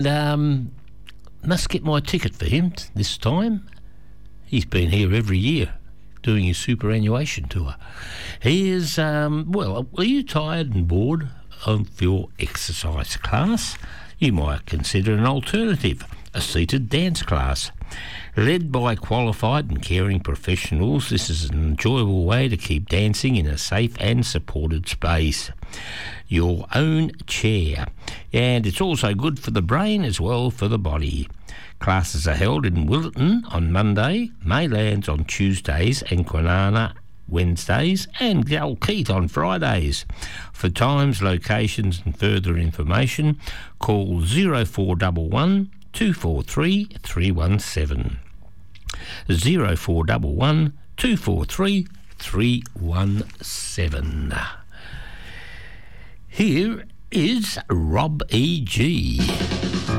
Must get my ticket for him this time. He's been here every year doing his superannuation tour. He is, are you tired and bored of your exercise class? You might consider an alternative, a seated dance class. Led by qualified and caring professionals, this is an enjoyable way to keep dancing in a safe and supported space. Your own chair. And it's also good for the brain as well for the body. Classes are held in Willetton on Monday, Maylands on Tuesdays and Kwinana Wednesdays and Dalkeith on Fridays. For times, locations and further information, call 0411 243 317. 0411 243 317. Here is Rob E.G.